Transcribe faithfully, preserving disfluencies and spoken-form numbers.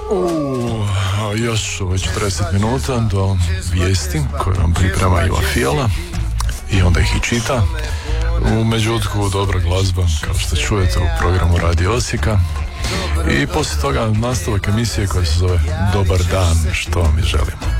U, još ovo je četrdeset minuta do vijesti koje vam priprema Iva Fijala i onda ih i čita. U međutku dobra glazba, kao što čujete u programu Radio Osijeka. I poslije toga nastavak emisije koja se zove Dobar dan, što vam i želimo.